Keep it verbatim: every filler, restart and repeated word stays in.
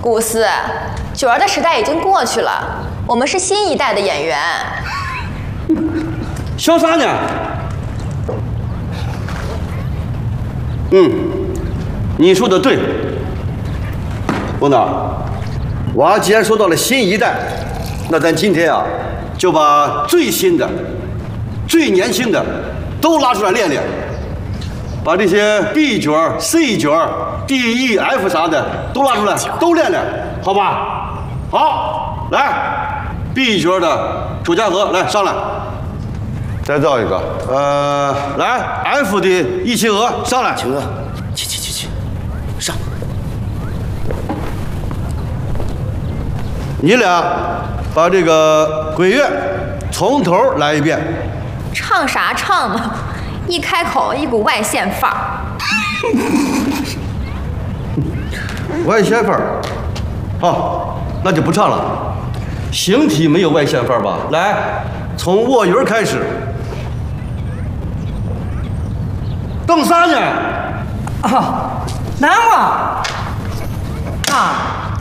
古斯，九儿的时代已经过去了，我们是新一代的演员。 笑啥呢？嗯，你说的对，翁导，娃既然说到了新一代，那咱今天啊，就把最新的、最年轻的都拉出来练练，把这些 B 角、C 角、D、E、F 啥的都拉出来，都练练，好吧？好，来 ，B 角的周家河来上来，再造一个，呃，来 F 的易齐娥上来，齐娥，去去去去，上。你俩把这个鬼乐从头来一遍。 唱啥唱嘛，一开口一股外线范儿。 外线范儿，好，那就不唱了。形体没有外线范儿吧？来，从卧云开始。等啥呢？ 啊，难忘啊。